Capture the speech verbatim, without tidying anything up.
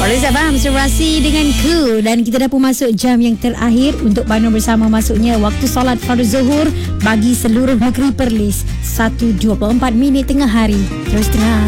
Reza Faham Surasi dengan Ku. Dan kita dah pun masuk jam yang terakhir untuk Banung Bersama. Masuknya waktu solat fardu zuhur bagi seluruh negeri Perlis. Satu dua puluh empat minit tengah hari. Terus tengah